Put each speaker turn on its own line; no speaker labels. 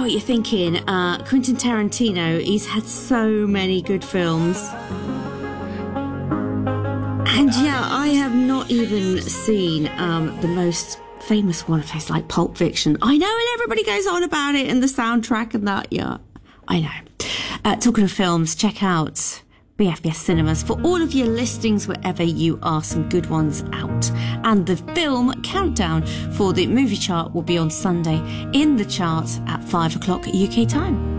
what you're thinking. Quentin Tarantino, he's had so many good films. And yeah, I have not even seen the most famous one of his, like Pulp Fiction. I know, and everybody goes on about it and the soundtrack and that. Yeah, I know. Talking of films, check out BFBS Cinemas for all of your listings wherever you are. Some good ones out. And the film countdown for the movie chart will be on Sunday in the charts at 5 o'clock UK time.